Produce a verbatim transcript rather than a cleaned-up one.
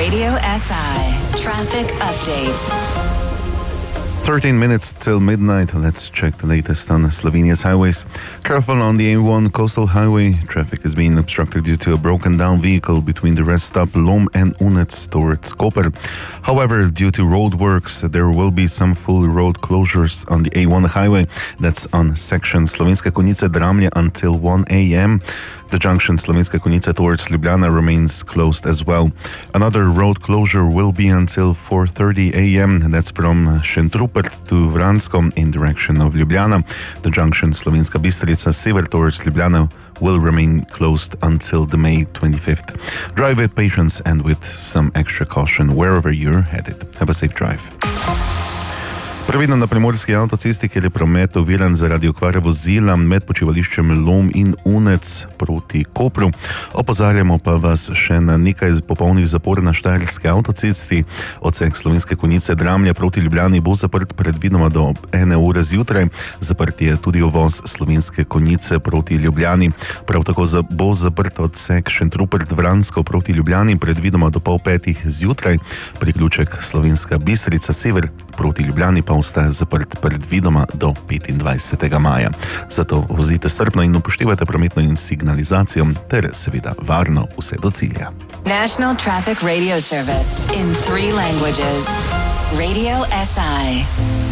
Radio S I Traffic Update. thirteen minutes till midnight. Let's check the latest on Slovenia's highways. Careful on the A one coastal highway. Traffic is being obstructed due to a broken down vehicle between the rest stop Lom and Unec towards Koper. However, due to road works, there will be some full road closures on the A one highway. That's on section Slovenska Konjica-Dramlje until one a.m. The junction Slovenska Konjica towards Ljubljana remains closed as well. Another road closure will be until four thirty a.m. and that's from Šentrupert to Vransko in direction of Ljubljana. The junction Slovenska Bistrica-Sever towards Ljubljana will remain closed until the May twenty-fifth. Drive with patience and with some extra caution wherever you're headed. Have a safe drive. Previdno na primorski avtocesti, kjer je promet oviran zaradi okvare vozila med počivališčem Lom in Unec proti Kopru. Opozarjamo pa vas še na nekaj popolnih zapor na štajerski avtocesti. Odsek Slovenske Konjice-Dramlje proti Ljubljani bo zaprt predvidoma do ene ure zjutraj. Zaprt je tudi uvoz Slovenske Konjice proti Ljubljani. Prav tako bo zaprt odsek Šentrupert-Vransko proti Ljubljani predvidoma do pol petih zjutraj. Priključek Slovenska Bistrica-Sever proti Ljubljani pa ostaja zaprt predvidoma do petindvajsetega maja. Zato vozite strpno in upoštevajte prometno in signalizacijo ter seveda varno vse do cilja. National Traffic Radio Service in three languages. Radio S I.